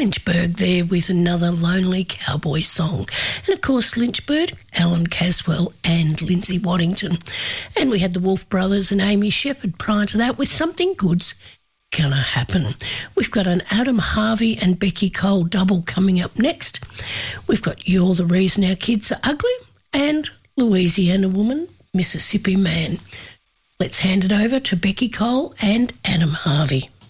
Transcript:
Lynchburg there with another Lonely Cowboy song. And, of course, Lynchburg, Alan Caswell and Lindsay Waddington. And we had the Wolf Brothers and Amy Shepherd prior to that with Something Good's Gonna Happen. We've got an Adam Harvey and Becky Cole double coming up next. We've got You're the Reason Our Kids Are Ugly and Louisiana Woman, Mississippi Man. Let's hand it over to Becky Cole and Adam Harvey.